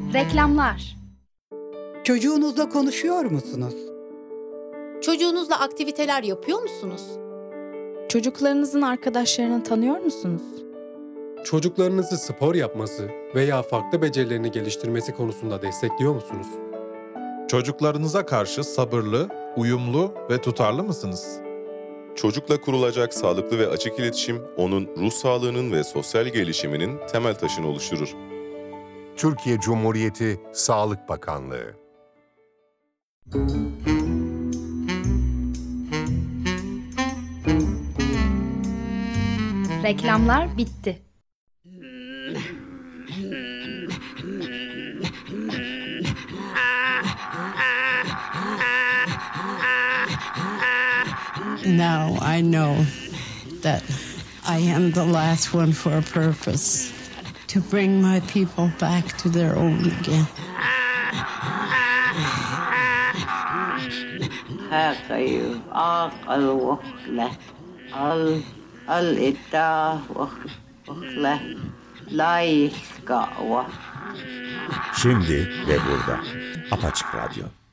Reklamlar. Çocuğunuzla konuşuyor musunuz? Çocuğunuzla aktiviteler yapıyor musunuz? Çocuklarınızın arkadaşlarını tanıyor musunuz? Çocuklarınızı spor yapması veya farklı becerilerini geliştirmesi konusunda destekliyor musunuz? Çocuklarınıza karşı sabırlı, uyumlu ve tutarlı mısınız? Çocukla kurulacak sağlıklı ve açık iletişim, onun ruh sağlığının ve sosyal gelişiminin temel taşını oluşturur. Türkiye Cumhuriyeti Sağlık Bakanlığı. Reklamlar bitti. Now I know that I am the last one for a purpose, to bring my people back to their own again. Hakayu aqal wakla al ita wakla layık kawa. Şimdi ve burada. Apaçık Radyo.